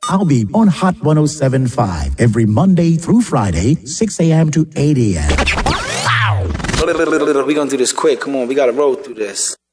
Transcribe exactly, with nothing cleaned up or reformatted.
I'll be on Hot one oh seven point five every Monday through Friday, six a.m. to eight a.m. We're gonna do this quick. Come on, we gotta roll through this.